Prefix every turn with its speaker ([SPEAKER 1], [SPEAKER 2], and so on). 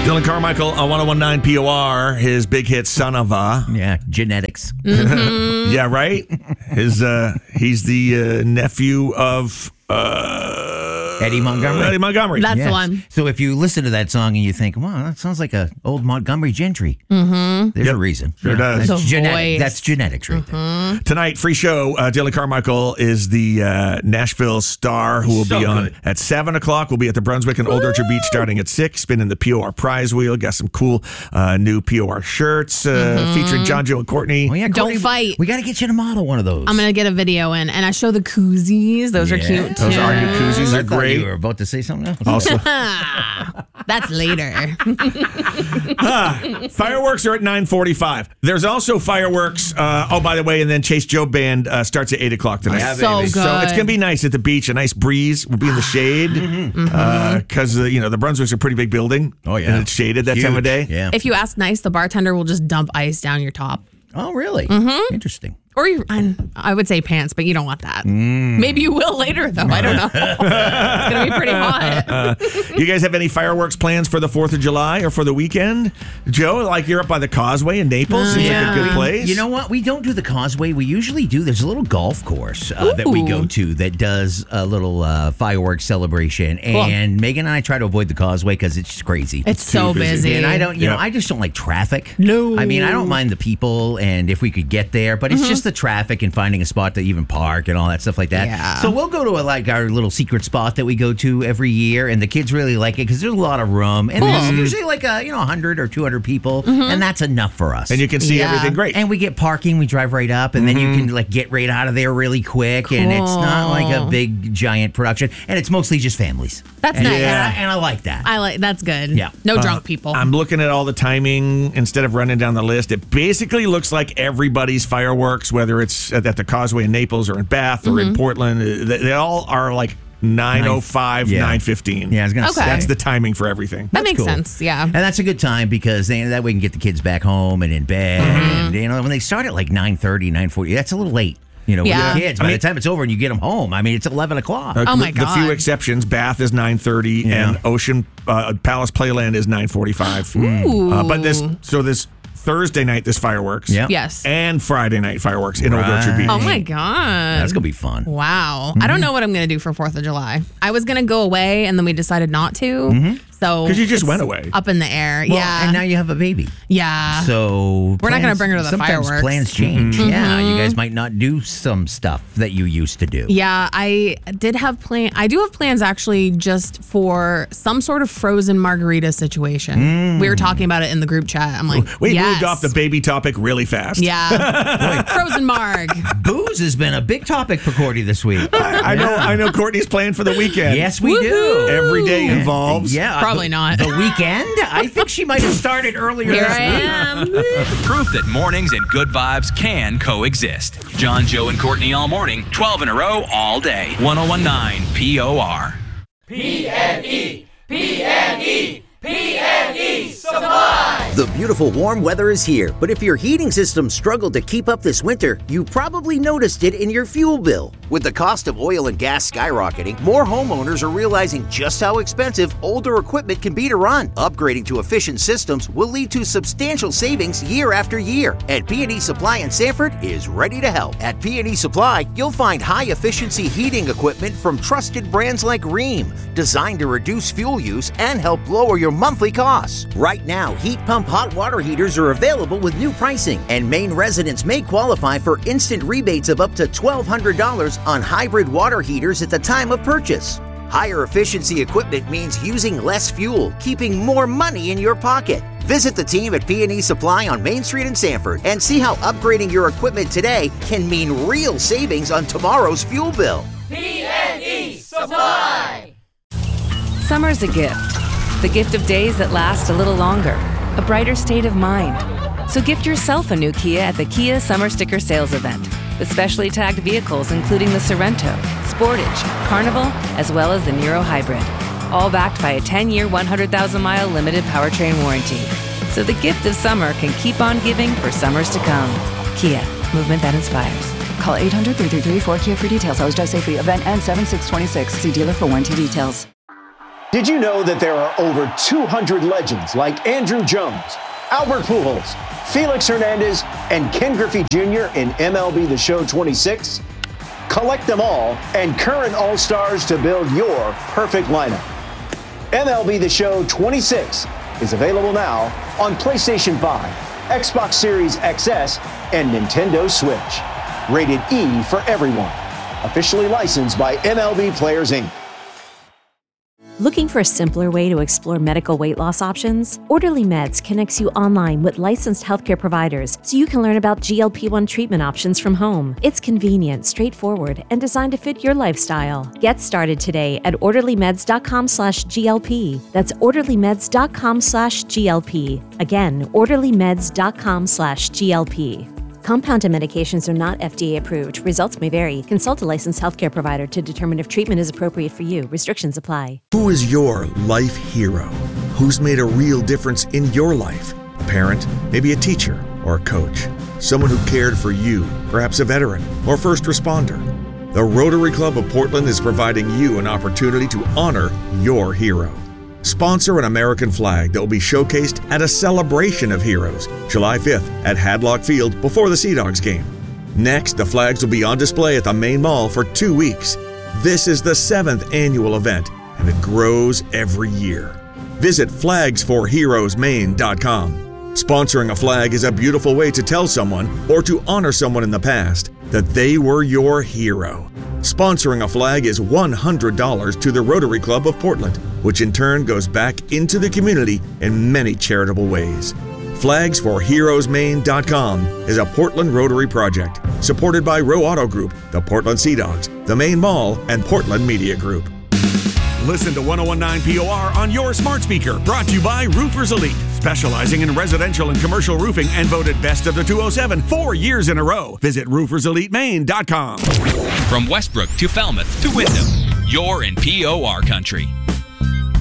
[SPEAKER 1] Dylan Carmichael on 101.9 POR, his big hit Son of a.
[SPEAKER 2] Yeah, genetics.
[SPEAKER 3] Mm-hmm.
[SPEAKER 1] Yeah, right? He's the nephew of
[SPEAKER 2] Eddie Montgomery.
[SPEAKER 1] Eddie Montgomery.
[SPEAKER 3] That's the one.
[SPEAKER 2] So if you listen to that song and you think, wow, that sounds like a old Montgomery Gentry, there's a reason.
[SPEAKER 1] Sure does.
[SPEAKER 2] That's,
[SPEAKER 3] The voice.
[SPEAKER 2] that's genetics right there.
[SPEAKER 1] Tonight, free show. Dylan Carmichael is the Nashville star who will
[SPEAKER 2] So
[SPEAKER 1] be on
[SPEAKER 2] good.
[SPEAKER 1] at 7 o'clock. We'll be at the Brunswick and Old Orchard Beach starting at 6, spinning the POR prize wheel. Got some cool new POR shirts featuring John, Joe, and Courtney.
[SPEAKER 2] Oh, yeah,
[SPEAKER 3] Don't
[SPEAKER 2] Courtney,
[SPEAKER 3] fight.
[SPEAKER 2] We got to get you to model one of those.
[SPEAKER 3] I'm going to get a video in, and I show the koozies. Those are cute, too.
[SPEAKER 1] Those are new koozies.
[SPEAKER 2] I
[SPEAKER 1] They're
[SPEAKER 2] thought
[SPEAKER 1] great.
[SPEAKER 2] you were about to say something else.
[SPEAKER 1] Also,
[SPEAKER 3] That's later.
[SPEAKER 1] fireworks are at 9:45. There's also fireworks. By the way, and then Chase Joe Band starts at 8 o'clock tonight.
[SPEAKER 2] Yeah,
[SPEAKER 3] So
[SPEAKER 2] baby.
[SPEAKER 3] good.
[SPEAKER 1] So it's gonna be nice at the beach. A nice breeze. We'll be in the shade because the Brunswick's a pretty big building.
[SPEAKER 2] Oh, yeah.
[SPEAKER 1] and it's shaded that time of day.
[SPEAKER 2] Yeah.
[SPEAKER 3] If you ask nice, the bartender will just dump ice down your top.
[SPEAKER 2] Oh, really? Interesting.
[SPEAKER 3] Or I would say pants, but you don't want that. Maybe you will later, though. I don't know. It's going to be pretty hot.
[SPEAKER 1] You guys have any fireworks plans for the 4th of July or for the weekend? Joe, like you're up by the Causeway in Naples. Seems like a good place.
[SPEAKER 2] You know what? We don't do the Causeway. We usually do. There's a little golf course that we go to that does a little fireworks celebration. And Megan and I try to avoid the Causeway because it's just crazy.
[SPEAKER 3] It's so busy.
[SPEAKER 2] And I don't,
[SPEAKER 1] Yeah.
[SPEAKER 2] I just don't like traffic.
[SPEAKER 3] No.
[SPEAKER 2] I mean, I don't mind the people and if we could get there, but it's just the traffic and finding a spot to even park and all that stuff like that.
[SPEAKER 3] Yeah.
[SPEAKER 2] So we'll go to our little secret spot that we go to every year, and the kids really like it because there's a lot of room, and there's usually like 100 or 200 people, and that's enough for us.
[SPEAKER 1] And you can see
[SPEAKER 3] Yeah.
[SPEAKER 1] everything great.
[SPEAKER 2] And we get parking. We drive right up, and then you can like get right out of there really quick. And it's not like a big giant production, and it's mostly just families.
[SPEAKER 3] That's
[SPEAKER 2] and,
[SPEAKER 3] nice.
[SPEAKER 2] and I like that.
[SPEAKER 3] That's good.
[SPEAKER 2] Yeah.
[SPEAKER 3] No drunk people.
[SPEAKER 1] I'm looking at all the timing instead of running down the list. It basically looks like everybody's fireworks, whether it's at the Causeway in Naples or in Bath or in Portland, they all are like 9:05,
[SPEAKER 2] Yeah.
[SPEAKER 1] 9:15.
[SPEAKER 2] Yeah, I was gonna say
[SPEAKER 1] That's the timing for everything.
[SPEAKER 3] that makes
[SPEAKER 2] cool.
[SPEAKER 3] sense. Yeah.
[SPEAKER 2] And that's a good time because that way we can get the kids back home and in bed. And when they start at like 9:30, 9:40, that's a little late. With
[SPEAKER 3] Yeah.
[SPEAKER 2] the kids. By the time it's over and you get them home, I mean, it's 11 o'clock.
[SPEAKER 3] Oh, my
[SPEAKER 1] The few
[SPEAKER 3] God.
[SPEAKER 1] exceptions, Bath is 9:30 and Ocean Palace Playland is 9:45. But this Thursday night, there's fireworks.
[SPEAKER 2] Yeah.
[SPEAKER 3] Yes.
[SPEAKER 1] And Friday night fireworks in Old Orchard Beach.
[SPEAKER 3] Oh, my God.
[SPEAKER 2] That's going to be fun.
[SPEAKER 3] Wow. I don't know what I'm going to do for 4th of July. I was going to go away, and then we decided not to. So
[SPEAKER 1] 'Cause you just
[SPEAKER 3] it's
[SPEAKER 1] went away.
[SPEAKER 3] Up in the air.
[SPEAKER 2] Well,
[SPEAKER 3] yeah.
[SPEAKER 2] And now you have a baby.
[SPEAKER 3] Yeah.
[SPEAKER 2] So
[SPEAKER 3] We're not gonna bring her to the
[SPEAKER 2] sometimes
[SPEAKER 3] fireworks.
[SPEAKER 2] plans change. Yeah, you guys might not do some stuff that you used to do.
[SPEAKER 3] Yeah, I do have plans actually just for some sort of frozen margarita situation. We were talking about it in the group chat. I'm like,
[SPEAKER 1] We
[SPEAKER 3] yes.
[SPEAKER 1] moved off the baby topic really fast.
[SPEAKER 3] Yeah. Frozen marg.
[SPEAKER 2] Booze has been a big topic for Cordy this week.
[SPEAKER 1] I know Courtney's playing for the weekend.
[SPEAKER 2] Yes, we
[SPEAKER 3] Woohoo!
[SPEAKER 2] do.
[SPEAKER 1] Every day involves.
[SPEAKER 2] Yeah,
[SPEAKER 3] Probably not.
[SPEAKER 2] The weekend? I think she might have started earlier
[SPEAKER 3] Here
[SPEAKER 2] this
[SPEAKER 3] I
[SPEAKER 2] week.
[SPEAKER 3] am.
[SPEAKER 4] Proof that mornings and good vibes can coexist. John, Joe, and Courtney all morning, 12 in a row, all day. 101.9 POR.
[SPEAKER 5] The beautiful warm weather is here, but if your heating system struggled to keep up this winter, you probably noticed it in your fuel bill. With the cost of oil and gas skyrocketing, more homeowners are realizing just how expensive older equipment can be to run. Upgrading to efficient systems will lead to substantial savings year after year, and P&E Supply in Sanford is ready to help. At P&E Supply, you'll find high-efficiency heating equipment from trusted brands like Rheem, designed to reduce fuel use and help lower your monthly costs. Right now, heat pump hot water heaters are available with new pricing, and Maine residents may qualify for instant rebates of up to $1,200 on hybrid water heaters at the time of purchase. Higher efficiency equipment means using less fuel, keeping more money in your pocket. Visit the team at P&E Supply on Main Street in Sanford and see how upgrading your equipment today can mean real savings on tomorrow's fuel bill.
[SPEAKER 6] P&E Supply!
[SPEAKER 7] Summer's a gift. The gift of days that last a little longer. A brighter state of mind. So gift yourself a new Kia at the Kia Summer Sticker Sales Event. With specially tagged vehicles including the Sorrento, Sportage, Carnival, as well as the Niro Hybrid. All backed by a 10-year, 100,000-mile limited powertrain warranty. So the gift of summer can keep on giving for summers to come. Kia, movement that inspires.
[SPEAKER 8] Call 800-333-4KIA for details. Always drive safely. Event ends 7/6/26. See dealer for warranty details. Did you know that there are over 200 legends like Andrew Jones, Albert Pujols, Felix Hernandez, and Ken Griffey Jr. in MLB The Show 26? Collect them all and current All-Stars to build your perfect lineup. MLB The Show 26 is available now on PlayStation 5, Xbox Series XS, and Nintendo Switch. Rated E for everyone. Officially licensed by MLB Players, Inc.
[SPEAKER 9] Looking for a simpler way to explore medical weight loss options? Orderly Meds connects you online with licensed healthcare providers so you can learn about GLP-1 treatment options from home. It's convenient, straightforward, and designed to fit your lifestyle. Get started today at orderlymeds.com/GLP. That's orderlymeds.com/GLP. Again, orderlymeds.com/GLP. Compounded medications are not FDA approved. Results may vary. Consult a licensed healthcare provider to determine if treatment is appropriate for you. Restrictions apply.
[SPEAKER 10] Who is your life hero? Who's made a real difference in your life? A parent, maybe a teacher or a coach. Someone who cared for you, perhaps a veteran or first responder. The Rotary Club of Portland is providing you an opportunity to honor your hero. Sponsor an American flag that will be showcased at a celebration of heroes, July 5th at Hadlock Field before the Sea Dogs game. Next, the flags will be on display at the main mall for 2 weeks. This is the 7th annual event, and it grows every year. Visit flagsforheroesmaine.com. Sponsoring a flag is a beautiful way to tell someone, or to honor someone in the past, that they were your hero. Sponsoring a flag is $100 to the Rotary Club of Portland, which in turn goes back into the community in many charitable ways. Flagsforheroesmaine.com is a Portland Rotary project supported by Row Auto Group, the Portland Sea Dogs, the Main Mall, and Portland Media Group.
[SPEAKER 1] Listen to 1019 POR on your smart speaker. Brought to you by Roofers Elite, specializing in residential and commercial roofing and voted best of the 207 4 years in a row. Visit rooferselitemaine.com.
[SPEAKER 4] From Westbrook to Falmouth to Wyndham, you're in POR country.